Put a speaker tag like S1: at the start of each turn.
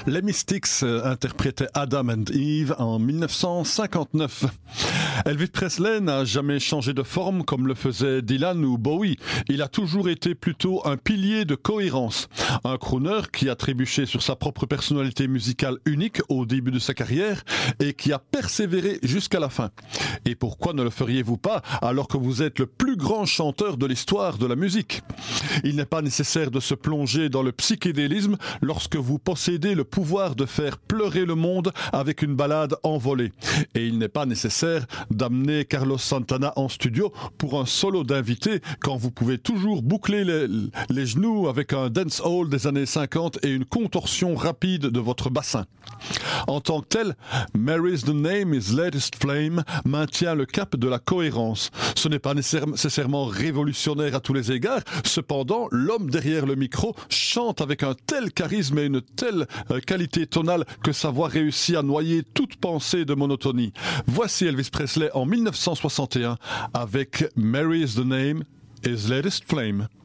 S1: Les Mystics interprétaient Adam and Eve en 1959. Elvis Presley n'a jamais changé de forme comme le faisaient Dylan ou Bowie. Il a toujours été plutôt un pilier de cohérence. Un crooner qui a trébuché sur sa propre personnalité musicale unique au début de sa carrière et qui a persévéré jusqu'à la fin. Et pourquoi ne le feriez-vous pas alors que vous êtes le plus grand chanteur de l'histoire de la musique ? Il n'est pas nécessaire de se plonger dans le psychédélisme lorsque vous possédez le pouvoir de faire pleurer le monde avec une ballade envolée. Et il n'est pas nécessaire d'amener Carlos Santana en studio pour un solo d'invité quand vous pouvez toujours boucler les genoux avec un dancehall des années 50 et une contorsion rapide de votre bassin. En tant que tel, Mary's the Name His Latest Flame maintient le cap de la cohérence. Ce n'est pas nécessairement révolutionnaire à tous les égards, cependant, l'homme derrière le micro chante avec un tel charisme et une telle qualité tonale que sa voix réussit à noyer toute pensée de monotonie. Voici Elvis Presley en 1961 avec Mary's the Name His Latest Flame.